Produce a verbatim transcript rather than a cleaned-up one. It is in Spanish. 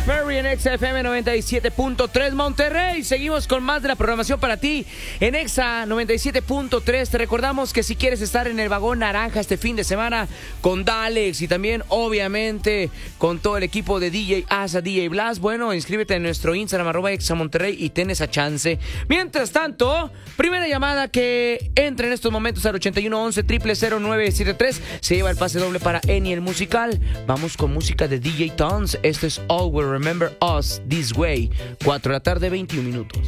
Perry en Exa F M noventa y siete punto tres Monterrey. Seguimos con más de la programación para ti en Exa noventa y siete punto tres. Te recordamos que si quieres estar en el vagón naranja este fin de semana con Dalex y también obviamente con todo el equipo de D J Asa, D J Blast, bueno, inscríbete en nuestro Instagram arroba Exa Monterrey y ten esa chance. Mientras tanto, primera llamada que entra en estos momentos al ochenta y uno once triple cero nueve siete tres se lleva el pase doble para Eni el musical. Vamos con música de D J Tons. Esto es All Will Remember Us This Way. cuatro de la tarde, veintiún minutos.